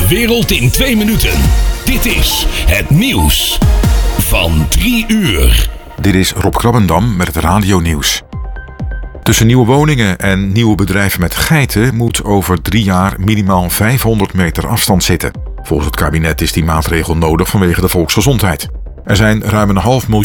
De wereld in 2 minuten. Dit is het nieuws van 3 uur. Dit is Rob Krabbendam met het Radio-nieuws. Tussen nieuwe woningen en nieuwe bedrijven met geiten moet over 3 jaar minimaal 500 meter afstand zitten. Volgens het kabinet is die maatregel nodig vanwege de volksgezondheid. Er zijn ruim 500.000